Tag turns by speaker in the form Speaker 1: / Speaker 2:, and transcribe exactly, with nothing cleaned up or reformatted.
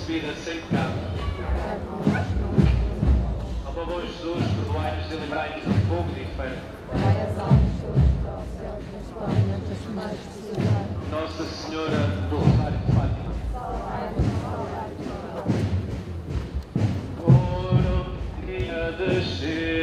Speaker 1: concebida sem pecado. Ó meu bom Jesus, perdoai-nos e livrai-nos do fogo do inferno. Nossa Senhora do Rosário de Fátima. Por um dia descer